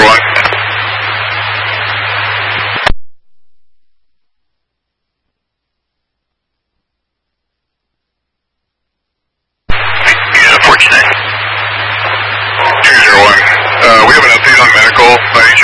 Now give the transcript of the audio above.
201. Yeah, unfortunate. 201. We have an update on medical by any chance?